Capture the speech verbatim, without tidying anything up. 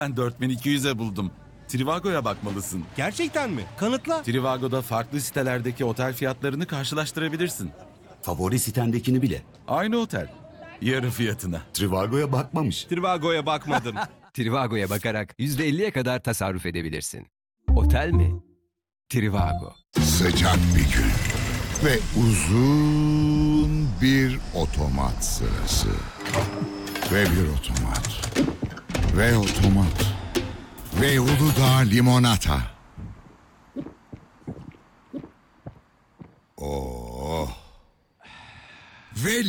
Ben dört bin iki yüze buldum. Trivago'ya bakmalısın. Gerçekten mi? Kanıtla. Trivago'da farklı sitelerdeki otel fiyatlarını karşılaştırabilirsin. Favori sitendekini bile. Aynı otel. Yarı fiyatına. Trivago'ya bakmamış. Trivago'ya bakmadım. Trivago'ya bakarak yüzde elliye kadar tasarruf edebilirsin. Otel mi? Trivago. Sıcak bir gün ve uzun bir otomat sırası. Ve bir otomat. Ve otomat. Ve Uludağ limonata.